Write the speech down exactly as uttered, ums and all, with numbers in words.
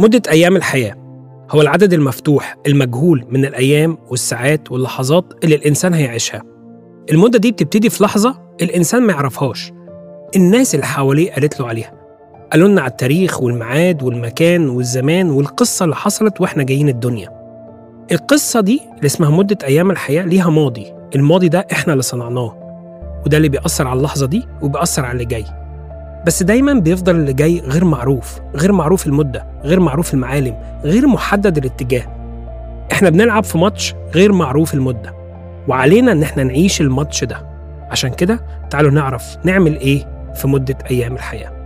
مدة أيام الحياة هو العدد المفتوح المجهول من الأيام والساعات واللحظات اللي الإنسان هيعيشها. المدة دي بتبتدي في لحظة الإنسان ما يعرفهاش، الناس اللي حواليه قالت له عليها، قالوا لنا على التاريخ والميعاد والمكان والزمان والقصة اللي حصلت وإحنا جايين الدنيا. القصة دي اللي اسمها مدة أيام الحياة ليها ماضي، الماضي ده إحنا اللي صنعناه، وده اللي بيأثر على اللحظة دي وبيأثر على اللي جاي. بس دايماً بيفضل اللي جاي غير معروف، غير معروف المدة، غير معروف المعالم، غير محدد الاتجاه. إحنا بنلعب في ماتش غير معروف المدة، وعلينا إن إحنا نعيش الماتش ده. عشان كده تعالوا نعرف نعمل إيه في مدة أيام الحياة.